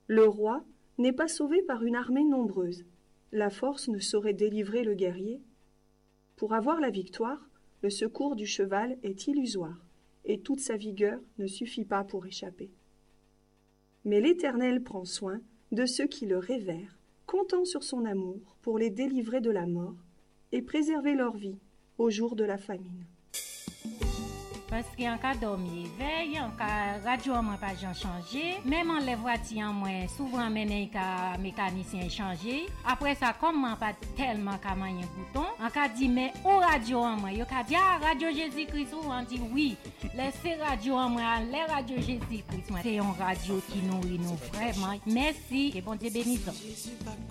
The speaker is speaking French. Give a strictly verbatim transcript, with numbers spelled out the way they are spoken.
Le roi n'est pas sauvé par une armée nombreuse. La force ne saurait délivrer le guerrier. Pour avoir la victoire, le secours du cheval est illusoire, et toute sa vigueur ne suffit pas pour échapper. Mais l'Éternel prend soin de ceux qui le révèrent, comptant sur son amour pour les délivrer de la mort et préserver leur vie au jour de la famine. Parce qu'en cas dormi veille, en cas radio moi pas changé, même en les voitures moi souvent mené ka mécanicien changer. Après ça comme moi pas tellement ka mayen bouton, en cas dit mais au radio moi, yo ka dit ah radio Jésus-Christ ou on dit oui. Laissez radio moi, les radio Jésus-Christ moi. C'est une radio qui nourrit nous vraiment. Merci et bon Dieu bénisse.